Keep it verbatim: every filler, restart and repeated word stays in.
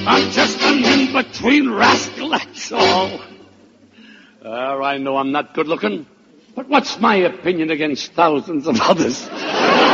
I'm just an in-between rascal, that's all. Uh, I know I'm not good looking, but what's my opinion against thousands of others?